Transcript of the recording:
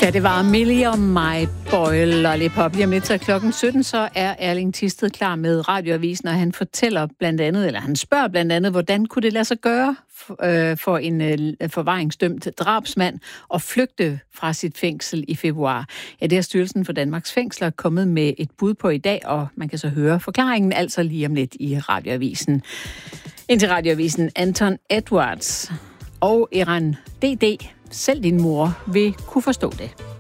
Ja, det var Millie og My Boy Lollipop. Lige om lidt til klokken 17, så er Erling Thisted klar med Radioavisen, og han fortæller blandt andet, eller han spørger blandt andet, hvordan kunne det lade sig gøre for en forvaringsdømt drabsmand at flygte fra sit fængsel i februar. Ja, det er Styrelsen for Danmarks Fængsler kommet med et bud på i dag, og man kan så høre forklaringen altså lige om lidt i Radioavisen. Indtil Radioavisen Anton Edwards og Iran D.D. Selv din mor vil kunne forstå det.